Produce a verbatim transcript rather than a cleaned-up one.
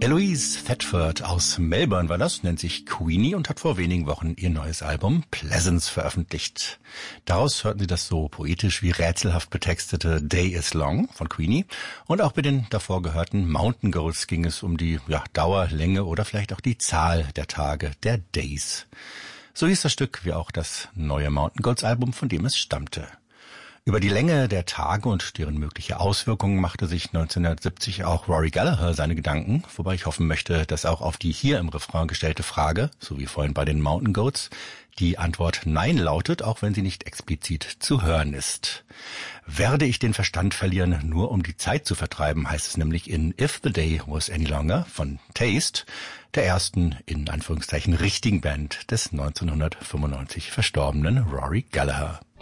Eloise Thetford aus Melbourne war das, nennt sich Queenie und hat vor wenigen Wochen ihr neues Album Pleasance veröffentlicht. Daraus hörten Sie das so poetisch wie rätselhaft betextete Day is Long von Queenie. Und auch bei den davor gehörten Mountain Goats ging es um die ja, Dauer, Länge oder vielleicht auch die Zahl der Tage, der Days. So hieß das Stück wie auch das neue Mountain Goats Album, von dem es stammte. Über die Länge der Tage und deren mögliche Auswirkungen machte sich neunzehnhundertsiebzig auch Rory Gallagher seine Gedanken, wobei ich hoffen möchte, dass auch auf die hier im Refrain gestellte Frage, so wie vorhin bei den Mountain Goats, die Antwort Nein lautet, auch wenn sie nicht explizit zu hören ist. Werde ich den Verstand verlieren, nur um die Zeit zu vertreiben, heißt es nämlich in If the Day Was Any Longer von Taste, der ersten, in Anführungszeichen, richtigen Band des neunzehnhundertfünfundneunzig verstorbenen Rory Gallagher.